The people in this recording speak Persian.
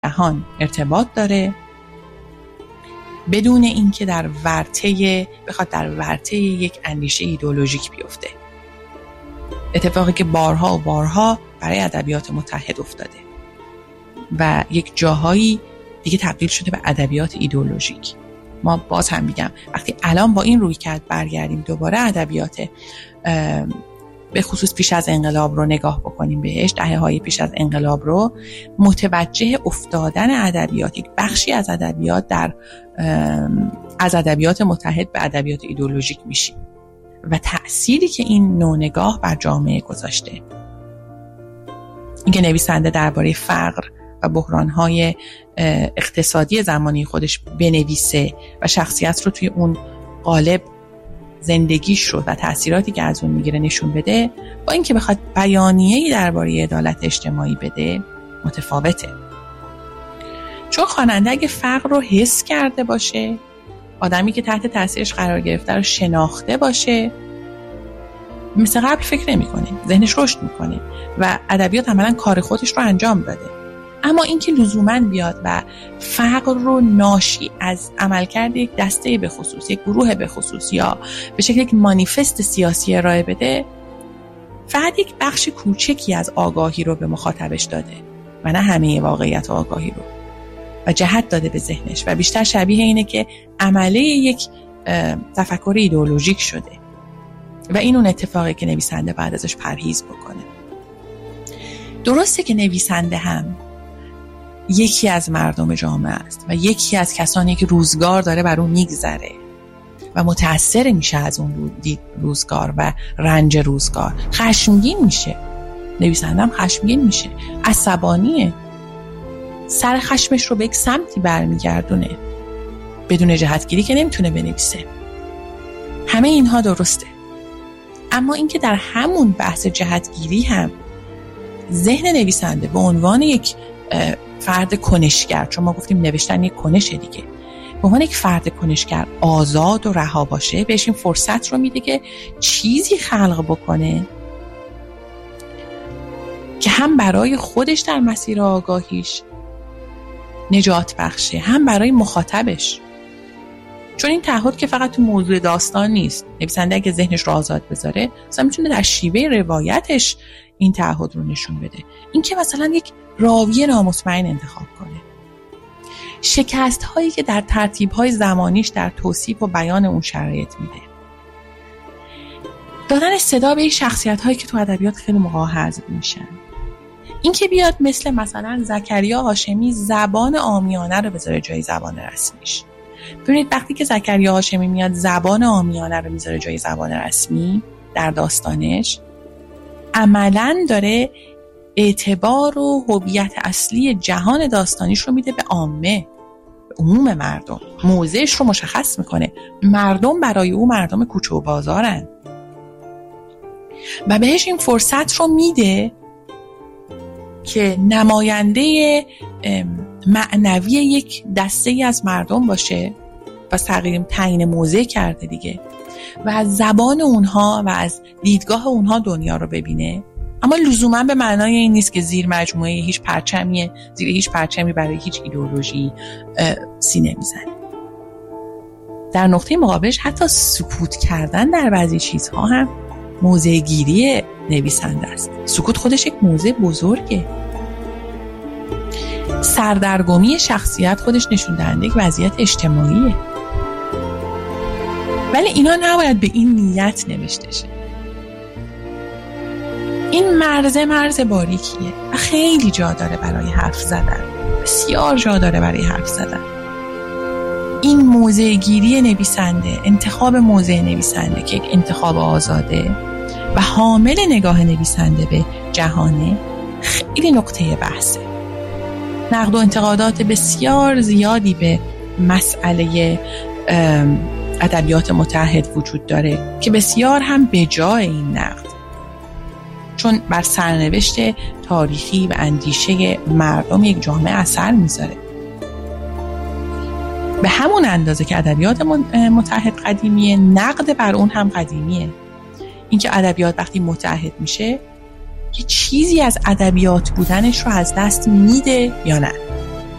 جهان ارتباط داره بدون اینکه بخواد در ورطه یک اندیشه ایدئولوژیک بیفته. اتفاقی که بارها و بارها برای ادبیات متحد افتاده و یک جاهایی دیگه تبدیل شده به ادبیات ایدئولوژیک. ما باز هم میگم وقتی الان با این رویکرد برگردیم دوباره ادبیات به خصوص پیش از انقلاب رو نگاه بکنیم بهش، دهه‌های پیش از انقلاب رو، متوجه افتادن ادبیات، یک بخشی از ادبیات از ادبیات متحد به ادبیات ایدئولوژیک میشیم و تأثیری که این نوع نگاه بر جامعه گذاشته. اینکه نویسنده درباره فقر و بحران‌های اقتصادی زمانی خودش بنویسه و شخصیت رو توی اون قالب زندگیش رو و تأثیراتی که از اون میگیره نشون بده، با اینکه بخواد بیانیه‌ای درباره عدالت اجتماعی بده متفاوته. چون خواننده اگه فقر رو حس کرده باشه، آدمی که تحت تأثیرش قرار گرفته رو شناخته باشه، مثل قبل فکر نمی‌کنه، ذهنش رشد میکنه و ادبیات عملاً کار خودش رو انجام داده. اما اینکه لزوماً بیاد و فقر رو ناشی از عملکرد یک دسته به خصوص، یک گروه به خصوص یا به شکل یک مانیفست سیاسی ارائه بده، فقط یک بخش کوچکی از آگاهی رو به مخاطبش داده و نه همه واقعیت و آگاهی رو، و جهت داده به ذهنش و بیشتر شبیه اینه که عمله یک تفکر ایدئولوژیک شده و این اون اتفاقی که نویسنده بعد ازش پرهیز بکنه. درسته که نویسنده هم یکی از مردم جامعه است و یکی از کسانی که روزگار داره بر اون میگذره و متأثر میشه از اون روزگار و رنج روزگار، خشمگین میشه، نویسنده هم خشمگین میشه، عصبانیه، سر خشمش رو به یک سمتی برمیگردونه، بدون جهتگیری که نمیتونه بنویسه. همه اینها درسته، اما اینکه در همون بحث جهتگیری هم ذهن نویسنده به عنوان یک فرد کنشگر، چون ما گفتیم نوشتن یک کنشه دیگه، به عنوان یک فرد کنشگر آزاد و رها باشه، بهش این فرصت رو میده که چیزی خلق بکنه که هم برای خودش در مسیر آگاهیش نجات بخشه، هم برای مخاطبش. چون این تعهد که فقط تو موضوع داستان نیست، نویسنده اگه ذهنش رو آزاد بذاره مثلا میتونه در شیوه روایتش این تعهد رو نشون بده. این که مثلا یک راوی نامطمئن انتخاب کنه، شکست هایی که در ترتیب های زمانیش در توصیف و بیان اون شرایط میده، دادن صدا به شخصیت هایی که تو ادبیات خیلی موقع حذف میشن، این که بیاد مثلا زکریا هاشمی زبان عامیانه رو بذاره جای زبان رسمیش. ببینید وقتی که زکریا هاشمی میاد زبان عامیانه رو میذاره جای زبان رسمی در داستانش، عملاً داره اعتبار و هویت اصلی جهان داستانیش رو میده به عامه، به عموم مردم، موضعش رو مشخص میکنه. مردم برای او مردم کوچه و بازارن و بهش این فرصت رو میده که نماینده معنوی یک دسته از مردم باشه و تغییر تعیین موضع کرده دیگه و از زبان اونها و از دیدگاه اونها دنیا رو ببینه. اما لزوما به معنای این نیست که زیر هیچ پرچمی برای هیچ ایدئولوژی سینه میزنه. در نقطه مقابلش حتی سکوت کردن در بعضی چیزها هم موضع گیری نویسنده است. سکوت خودش یک موضع بزرگه. سردرگمی شخصیت خودش نشون دهنده یک وضعیت اجتماعیه، ولی اینا نباید به این نیت نوشته شه. این مرز باریکیه و خیلی جا داره برای حرف زدن، بسیار جا داره برای حرف زدن. این موضع گیری نویسنده، انتخاب موضع نویسنده که یک انتخاب آزاده و حامل نگاه نویسنده به جهانه، خیلی نقطه بحثه. نقد و انتقادات بسیار زیادی به مسئله ادبیات متحد وجود داره که بسیار هم به جای این نقد، چون بر سرنوشت تاریخی و اندیشه مردم یک جامعه اثر میذاره. به همون اندازه که ادبیات متحد قدیمیه، نقد بر اون هم قدیمیه. اینکه ادبیات وقتی متحد میشه یه چیزی از ادبیات بودنش رو از دست میده یا نه.